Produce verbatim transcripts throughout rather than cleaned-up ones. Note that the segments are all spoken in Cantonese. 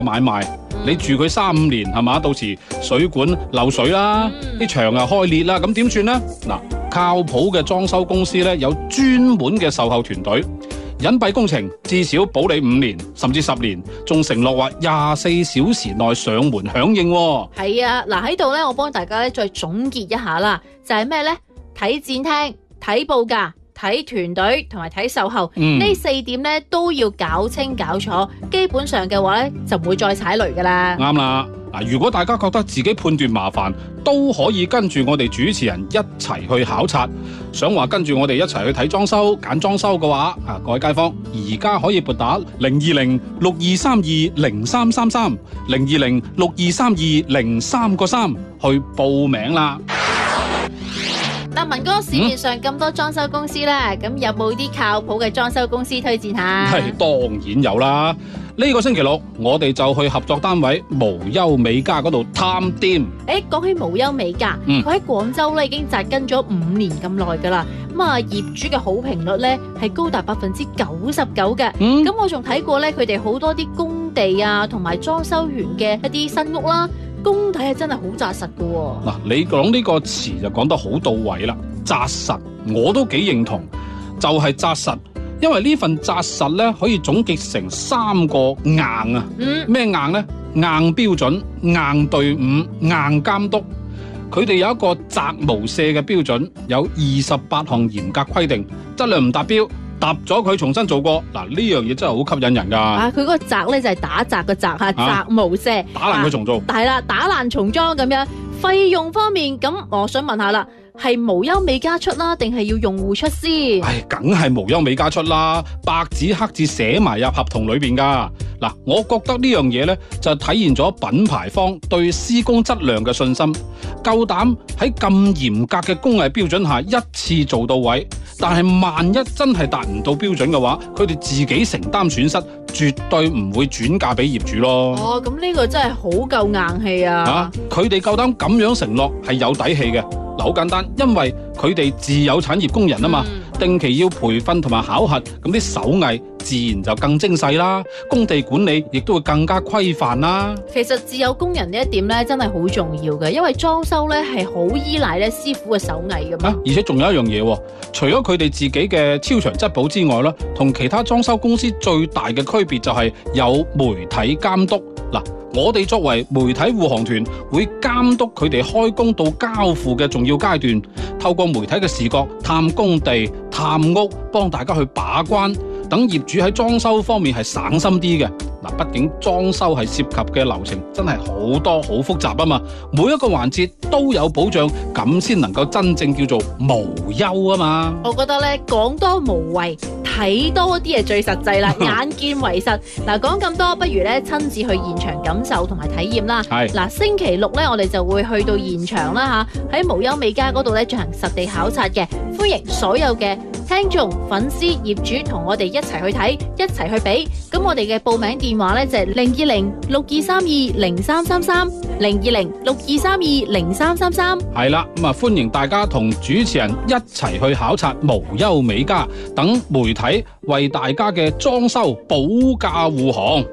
買賣，你住佢三五年係嘛？到時水管漏水啦，啲牆又開裂啦，咁點算呢？嗱，靠譜嘅裝修公司咧有專門嘅售後團隊，隱蔽工程至少保你五年甚至十年，仲承諾話廿四小時內上門響應。 係啊，嗱喺度咧，我幫大家咧再總結一下啦，就係咩咧？睇展廳、睇報價、睇團隊同埋睇售後，呢、嗯、四點咧都要搞清搞楚，基本上嘅話咧就唔會再踩雷噶啦。 啱啦，嗱，如果大家覺得自己判斷麻煩，都可以跟住我哋主持人一齊去考察。想話跟住我哋一齊去睇裝修、揀裝修嘅話，啊，各位街坊，而家可以撥打零二零六二三二零三三三零二零六二三二零三個三去報名啦。 嗱，文哥，市面上咁多裝修公司啦，咁、嗯、有冇啲靠譜嘅裝修公司推薦下？ 係當然有啦！呢、這個星期六我哋就去合作單位無憂美家嗰度探店。 誒，講起無憂美家，佢喺廣州咧已經紮根咗五年咁耐噶啦。咁啊，業主嘅好評率咧係高達百分之九十九嘅。咁、嗯、我仲睇過咧，佢哋好多啲工地啊，同埋裝修完嘅一啲新屋啦。工體係真係好紮實噶喎。嗱， 你講呢個詞就講得好到位啦，紮實我都幾認同，就係紮實，因為呢份紮實咧可以總結成三個硬啊。嗯，咩硬呢？硬標準、硬隊伍、硬監督。佢哋有一個責無赦嘅標準，有二十八項嚴格規定，質量唔達標，揼咗佢重新做過。嗱，呢樣嘢真係好吸引人噶。 啊，佢嗰個責咧就係打責嘅責吓，責、啊、無赦， 打爛佢重做。 係啦、啊，打爛重裝咁樣。費用方面，咁我想問下啦，係無憂美家出啦，定係要用戶出先？唉， 梗係無憂美家出啦，白紙黑字寫埋入合同裏邊噶。嗱，我覺得呢樣嘢呢，就體現咗品牌方對施工質量嘅信心，夠膽喺咁嚴格嘅工藝標準下一次做到位。但係萬一真係達唔到標準嘅話，佢哋自己承擔損失，絕對唔會轉嫁俾業主咯。 哦，咁呢個真係好夠硬氣啊！ 啊，佢哋夠膽咁樣承諾係有底氣嘅。嗱，好簡單，因為佢哋自有產業工人啊嘛。嗯，定期要培訓同埋考核，咁啲手藝自然就更精細啦，工地管理亦都會更加規範啦。 其實自有工人呢一點咧，真係好重要嘅，因為裝修咧係好依賴咧師傅嘅手藝噶嘛。而且仲有一樣嘢，除咗佢哋自己嘅超長質保之外啦，同其他裝修公司最大嘅區別就係有媒體監督。嗱，我哋作為媒體護航團，會監督佢哋開工到交付嘅重要階段，透過媒體嘅視角探工地、探屋，幫大家去把關，等業主喺裝修方面係省心啲嘅。嗱，畢竟裝修係涉及嘅流程真係好多好複雜啊嘛，每一個環節都有保障，咁先能夠真正叫做無憂啊嘛。 我覺得咧，講多無謂，睇多啲係最實際啦，眼見為實。嗱，講咁多，不如咧親自去現場感受同埋體驗啦。係嗱，星期六咧，我哋就會去到現場啦吓，喺無憂美家嗰度咧進行實地考察嘅，歡迎所有嘅聽眾、粉絲、業主同我哋一齊去睇，一齊去比。咁我哋嘅報名電話咧就係零二零六二三二零三三三，零二零六二三二零三三三。 係啦，咁啊歡迎大家同主持人一齊去考察無憂美家，等媒體為大家嘅裝修保駕護航。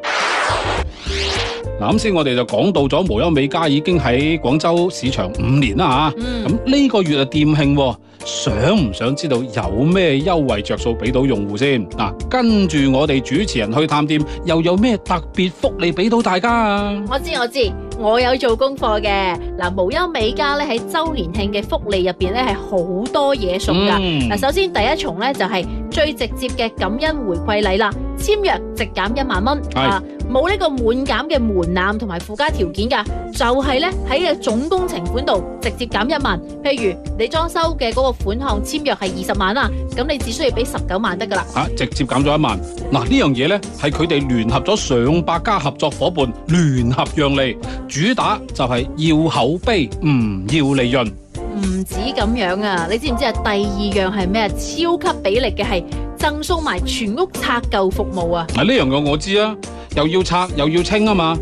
嗱，咁先我哋就講到咗無憂美家已經喺廣州市場五年啦吓，咁呢、嗯、個月啊店慶，想唔想知道有咩優惠着數俾到用戶先？嗱、啊，跟住我哋主持人去探店，又有咩特別福利俾到大家啊？ 我知我知，我有做功課嘅。嗱，無憂美家咧喺周年慶嘅福利入邊咧係好多嘢送噶。嗱、嗯，首先第一重咧就係、是、最直接嘅感恩回饋禮啦，簽約直減一萬蚊，啊，冇呢個滿減嘅門檻同埋附加條件噶，就係咧喺嘅總工程款度直接減一萬。譬如你裝修嘅嗰個款項簽約係二十萬啦，咁你只需要俾十九萬得噶啦。 啊，直接減咗一萬。嗱，呢樣嘢咧係佢哋聯合咗上百家合作伙伴聯合讓利，主打就係要口碑唔要利潤。 唔止咁樣啊，你知唔知啊？第二樣係咩啊？超級俾力嘅係贈送埋全屋拆舊服務啊！ 嗱，呢樣嘢我知啊，又要拆又要清啊嘛。嗱，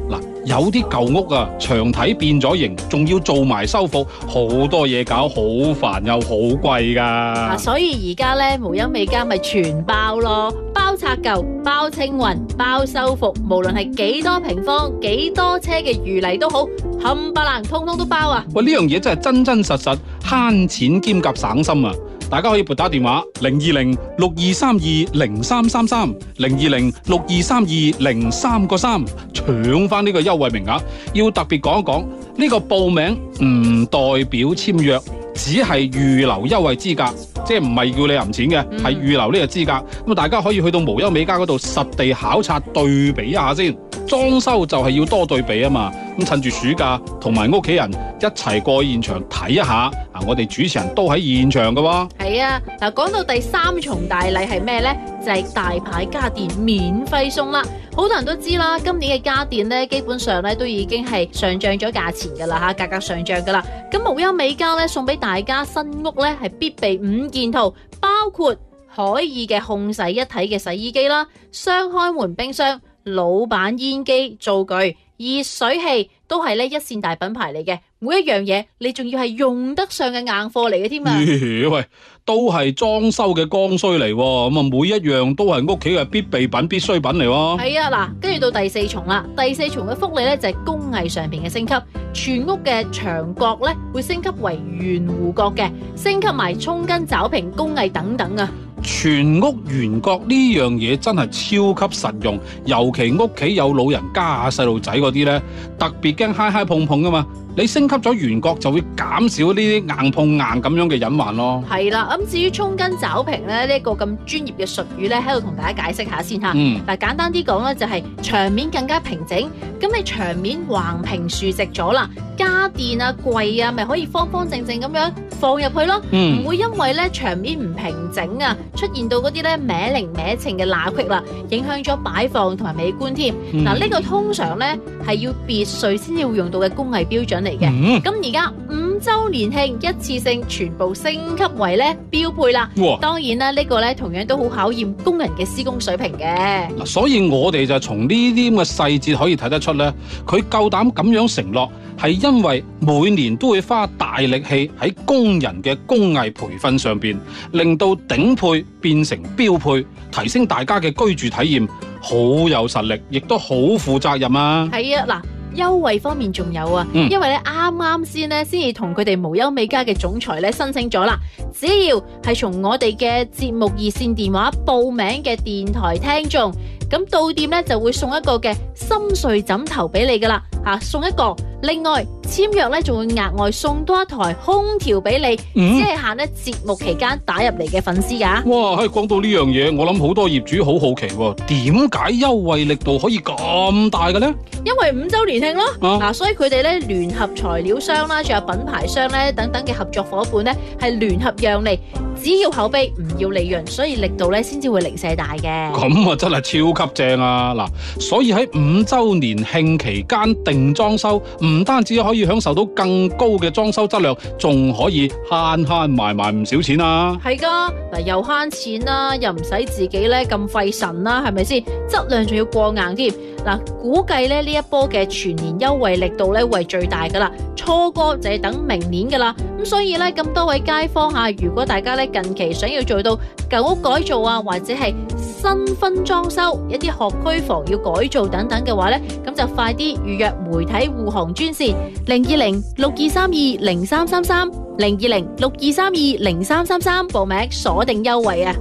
有啲舊屋啊，牆體變咗形，仲要做埋修復，好多嘢搞，好煩又好貴噶。 啊，所以而家咧無憂美家咪全包咯，包拆舊、包清運、包修復，無論係幾多平方、幾多車嘅魚泥都好，冚唪唥通通都包啊！ 喂，呢樣嘢真係真真實實慳錢兼夾省心啊！大家可以撥打電話零二零六二三二零三三三零二零六二三二零三個三，搶翻呢個優惠名額。要特別講一講，呢個報名唔代表簽約，只係預留優惠資格，即係唔係叫你揞錢嘅，係預留呢個資格。咁啊，大家可以去到無憂美家嗰度實地考察對比一下先。裝修就係要多對比啊嘛。咁趁住暑假，同埋屋企人一齊過去現場睇一下。啊，我哋主持人都喺現場噶喎。 係啊，嗱，講到第三重大禮係咩呢？就係大牌家電免費送啦。好多人都知啦，今年嘅家電咧，基本上咧都已經係上漲咗價錢噶啦吓，價格上漲噶啦。咁無憂美家咧送俾大家新屋咧係必備五件套，包括可以嘅控洗一體嘅洗衣機啦、雙開門冰箱、老闆煙機、灶具、熱水器，都係咧一線大品牌嚟嘅。每一樣嘢你仲要係用得上嘅硬貨嚟嘅添啊！ 喂，都係裝修嘅剛需嚟，咁啊每一樣都係屋企嘅必備品、必需品嚟。 係啊，嗱，跟住到第四重啦，第四重嘅福利咧就係工藝上邊嘅升級，全屋嘅牆角咧會升級為圓弧角嘅，升級埋沖根爪平工藝等等啊！ 全屋圓角呢樣嘢真係超級實用，尤其屋企有老人家、細路仔嗰啲咧，特別驚揩揩碰碰噶嘛。你升級咗圓角就會減少呢啲硬碰硬咁樣嘅隱患咯。係啦，咁至於沖根爪平咧呢一個咁專業嘅術語咧，喺度同大家解釋下先吓。嗱、嗯，簡單啲講咧就係牆面更加平整，咁你牆面橫平豎直咗啦，家電啊櫃啊咪可以方方正正咁樣放入去咯，唔、嗯、會因為咧牆面唔平整啊，出現到嗰啲咧歪零歪稱嘅罅隙啦，影響咗擺放同埋美觀添。嗱、嗯，呢、這個通常咧係要別墅先至會用到嘅工藝標準嚟嘅。咁而家五周年慶一次性全部升級為咧標配啦。當然啦，呢、這個咧同樣都好考驗工人嘅施工水平嘅。嗱， 所以我哋就從呢啲咁嘅細節可以睇得出咧，佢夠膽咁樣承諾，係因為每年都會花大力氣喺工人嘅工藝培訓上邊，令到頂配變成標配，提升大家嘅居住體驗，好有實力，亦都好負責任啊！ 係啊，嗱。優惠方面仲有啊，嗯、因為咧啱啱先咧先至同佢哋無憂美家嘅總裁咧申請咗啦，只要係從我哋嘅節目熱線電話報名嘅電台聽眾，咁到店咧就會送一個嘅深睡枕頭俾你噶啦，吓送一個，另外簽約咧仲會額外送多一台空調俾你，嗯、只係限咧節目期間打入嚟嘅粉絲噶。 哇，係講到呢樣嘢，我諗好多業主好好奇，點解優惠力度可以咁大嘅咧？ 因為五周年慶咯，嗱、啊啊，所以佢哋咧聯合材料商啦，仲有品牌商咧等等嘅合作伙伴咧，係聯合讓利，只要口碑唔要利潤，所以力度咧先至會零舍大嘅。 咁啊，真係超級正啊！嗱，所以喺五周年慶期間定裝修，唔單止可以享受到更高嘅裝修質量，仲可以慳慳埋埋唔少錢啊！ 係噶，嗱，又慳錢啦，又唔使自己咧咁費神啦，係咪先？質量仲要過硬添。嗱，估計咧呢一波嘅全年優惠力度咧會係最大噶啦，錯過就係等明年噶啦。咁所以咧咁多位街坊吓，如果大家咧近期想要做到舊屋改造啊，或者係新婚裝修、一啲學區房要改造等等嘅話咧，咁就快啲預約媒體護航專線零二零六二三二零三三三零二零六二三二零三三三報名鎖定優惠啊！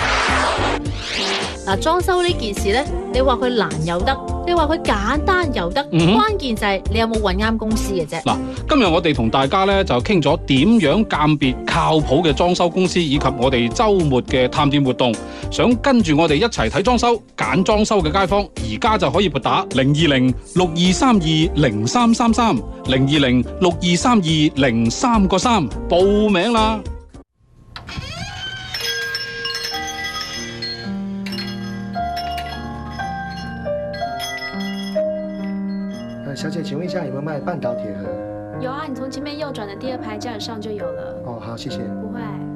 嗱，裝修呢件事咧，你話佢難又得，你話佢簡單又得，嗯、關鍵就係你有冇揾啱公司嘅啫。嗱， 今日我哋同大家咧就傾咗點樣鑑別靠譜嘅裝修公司，以及我哋週末嘅探店活動。想跟住我哋一齊睇裝修、揀裝修嘅街坊，而家就可以撥打零二零六二三二零三三三零二零六二三二零三個三報名啦。 小姐，請問一下有沒有賣半島鐵盒？ 有啊，你從前面右轉的第二排架子上就有了。 哦，好，謝謝。 不會。